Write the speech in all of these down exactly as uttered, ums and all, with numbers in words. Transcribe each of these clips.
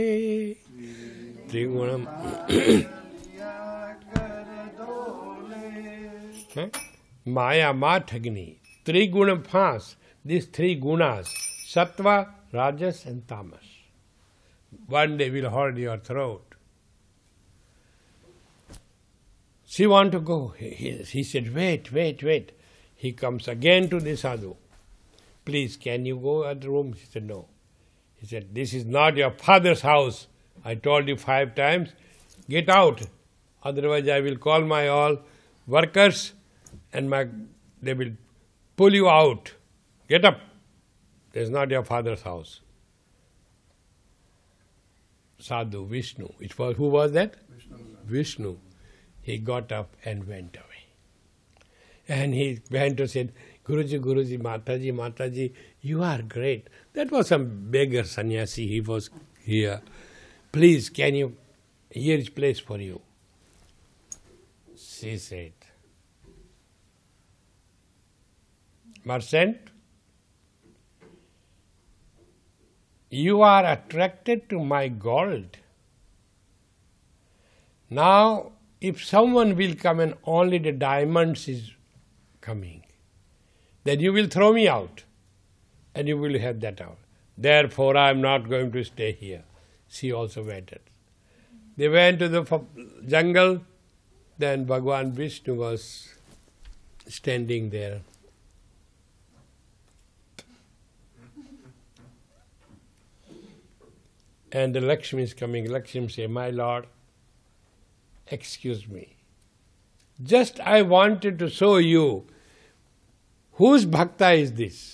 Trigunam. Maya Mathagni. Trigunam fast. These three gunas, Sattva, Rajas and Tamas. One day will hold your throat. She want to go. He, he said, wait, wait, wait. He comes again to the sadhu. Please, can you go at the room? He said, no. He said, this is not your father's house. I told you five times. Get out. Otherwise I will call my all workers and my they will pull you out. Get up. This is not your father's house. Sadhu, Vishnu. It was, who was that? Vishnu. Vishnu. He got up and went away. And he went to say, Guruji, Guruji, Mataji, Mataji, you are great. That was some beggar sannyasi, he was here. Please, can you, here is place for you. She said, Merchant, you are attracted to my gold. Now, if someone will come and only the diamonds is coming, then you will throw me out and you will have that out. Therefore, I am not going to stay here. She also waited. They went to the jungle, then Bhagavan Vishnu was standing there. And the Lakshmi is coming. Lakshmi say, my Lord, excuse me. Just I wanted to show you whose bhakta is this.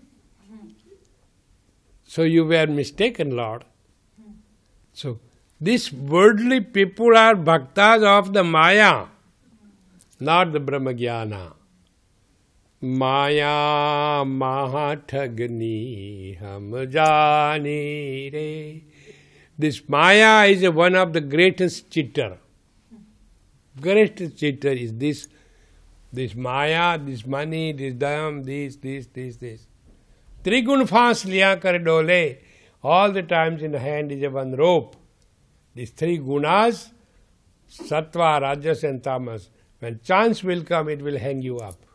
So you were mistaken, Lord. So these worldly people are bhaktas of the Maya, not the Brahmagyana. Maya mahathagni ham jani re. This Maya is one of the greatest cheater. Greatest cheater is this, this Maya, this money, this dam, this, this, this, this. Trigun fast liya kar dole. All the times in the hand is a one rope. These three gunas, Sattva, Rajas and Tamas. When chance will come, it will hang you up.